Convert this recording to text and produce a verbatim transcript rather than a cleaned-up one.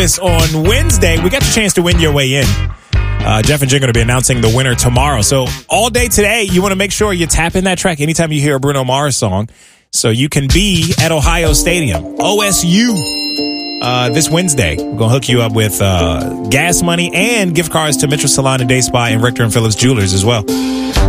Columbus on Wednesday. We got the chance to win your way in. Uh, Jeff and Jen are going to be announcing the winner tomorrow. So all day today, you want to make sure you tap in that track anytime you hear a Bruno Mars song so you can be at Ohio Stadium, O S U, uh, this Wednesday. We're going to hook you up with uh, gas money and gift cards to Mitchell Salon and Day Spa and Richter and Phillips Jewelers as well.